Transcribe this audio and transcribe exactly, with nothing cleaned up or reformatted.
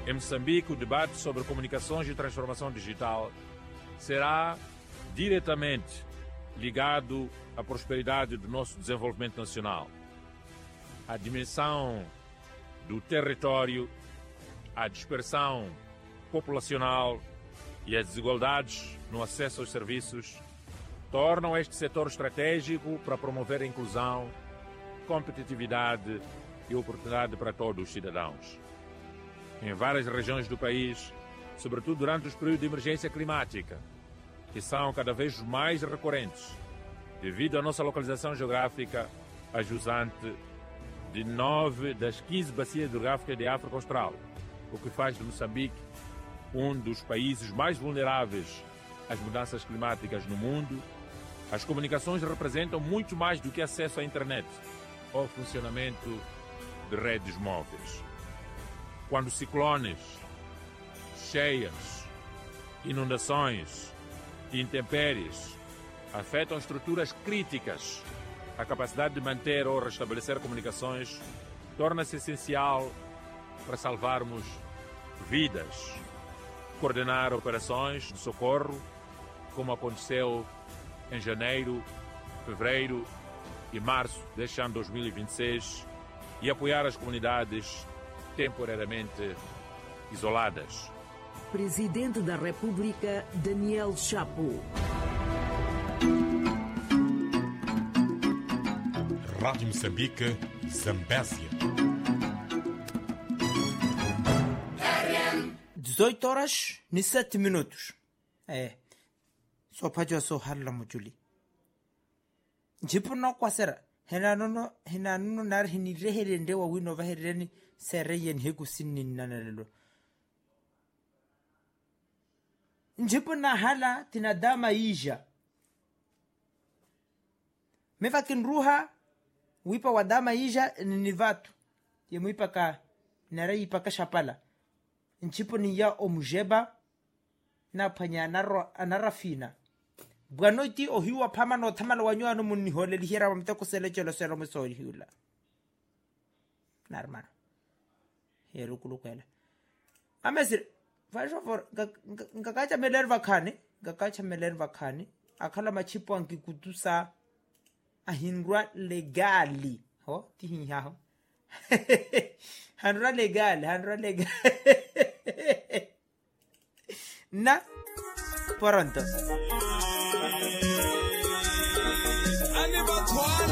Em Moçambique, o debate sobre comunicações e transformação digital será diretamente ligado à prosperidade do nosso desenvolvimento nacional, à dimensão do território, à dispersão populacional e às desigualdades no acesso aos serviços tornam este setor estratégico para promover a inclusão, competitividade e oportunidade para todos os cidadãos. Em várias regiões do país, sobretudo durante os períodos de emergência climática, que são cada vez mais recorrentes, devido à nossa localização geográfica ajusante de nove das quinze bacias hidrográficas de África Austral, o que faz de Moçambique um dos países mais vulneráveis às mudanças climáticas no mundo. As comunicações representam muito mais do que acesso à internet ou funcionamento de redes móveis. Quando ciclones, cheias, inundações e intempéries afetam estruturas críticas, a capacidade de manter ou restabelecer comunicações torna-se essencial para salvarmos vidas. Coordenar operações de socorro, como aconteceu em janeiro, fevereiro e março deste ano dois mil e vinte e seis, e apoiar as comunidades temporariamente isoladas. Presidente da República, Daniel Chapo. Rádio Moçambique, Zambésia. dezoito horas e sete minutos. É. Só pode só harla mujuli. Jipu no kwasera. Hena no hena no nar hini rehere ndewa wino vahereni sereyen hegu sinin nanalo. Jipu na hala tinadama ija. Mefakin ruha wipa wadama ija ni vatu. Yemuipa ka narai paka shapala. Nchipo ni ya omujeba na panya anaro anarafina bwanoiti ohiwa phama no thamala wanyo anu munni hole lihira mamta kusele chelo selo musori hula narman heru kulukwela amesir fasho for ngakacha meler vakhane ngakacha meler vakhane akhala machipo angikutusa ahinrwa legali ho tihinya ho hanrwa legal hanrwa legal na pronto.